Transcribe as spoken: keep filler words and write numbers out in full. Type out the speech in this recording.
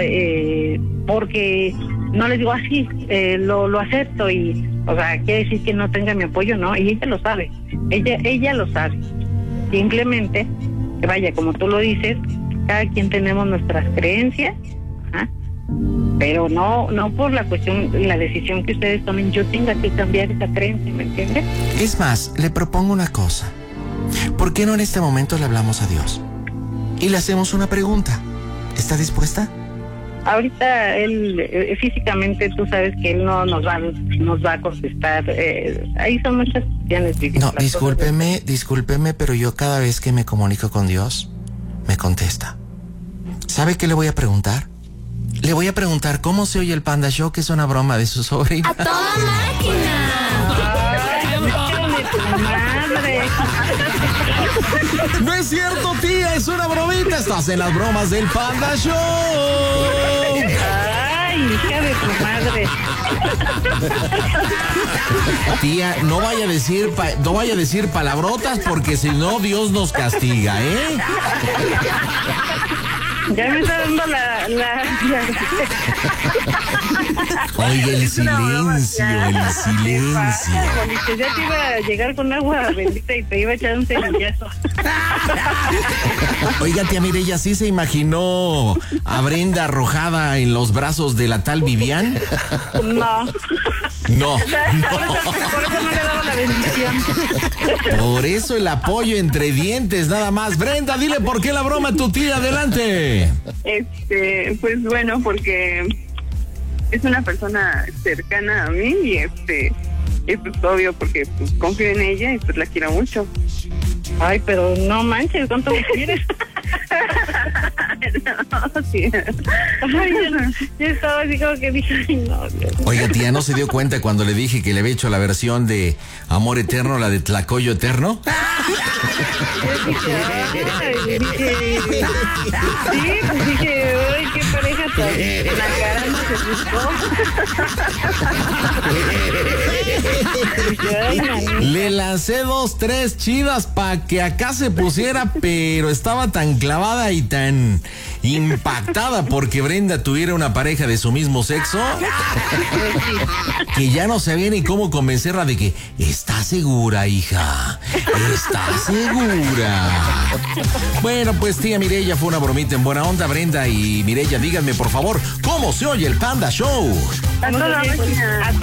eh, porque no les digo así, eh, lo, lo acepto y, o sea, quiere decir que no tenga mi apoyo, ¿no? Y ella lo sabe, ella, ella lo sabe. Simplemente, que vaya, como tú lo dices, cada quien tenemos nuestras creencias, ¿ah? Pero no, no por la cuestión, la decisión que ustedes tomen, yo tenga que cambiar esa creencia, ¿me entiendes? Es más, le propongo una cosa. ¿Por qué no en este momento le hablamos a Dios? Y le hacemos una pregunta. ¿Está dispuesta? Ahorita él, eh, físicamente, tú sabes que él no nos va, nos va a contestar. Eh, ahí son muchas cuestiones. No, discúlpeme, discúlpeme, pero yo cada vez que me comunico con Dios, me contesta. ¿Sabe qué le voy a preguntar? Le voy a preguntar cómo se oye el Panda Show, que es una broma de su sobrina. ¡A toda máquina! ¡Ay, tu madre! No es cierto, tía, es una bromita. Estás en las bromas del Panda Show. ¡Ay, hija de tu madre! Tía, no vaya a decir pa- no vaya a decir palabrotas porque si no Dios nos castiga, ¿eh? Ya me está dando la... la, la... Oye, el silencio, el silencio. Porque ya te iba a llegar con agua bendita y te iba a echar un cerillazo. Oiga, tía Mireya, ¿sí se imaginó a Brenda arrojada en los brazos de la tal Vivian? No. No, Por eso, por eso no le daba la bendición. por eso el apoyo entre dientes, nada más. Brenda, dile por qué la broma a tu tía, adelante. Este, pues bueno, porque es una persona cercana a mí y este, y pues obvio porque pues confío en ella y pues la quiero mucho. Ay, pero no manches, ¿cuánto me quieres? No, sí. Ay, yo, yo estaba así como que dije, ay, no, Dios. Oiga, tía, ¿no se dio cuenta cuando le dije que le había hecho la versión de Amor Eterno, la de Tlacoyo Eterno? Yo dije, ay, dije, sí, pues dije, ay, qué pareja tan, la cara no se buscó. Dije, ay, manita. Le lancé dos, tres chidas para que acá se pusiera, pero estaba tan clavada y tan impactada porque Brenda tuviera una pareja de su mismo sexo que ya no sabía ni cómo convencerla de que está segura, hija, está segura. Bueno, pues tía Mireya, fue una bromita en buena onda. Brenda y Mireya, díganme por favor, ¿cómo se oye el Panda Show? A toda máquina. A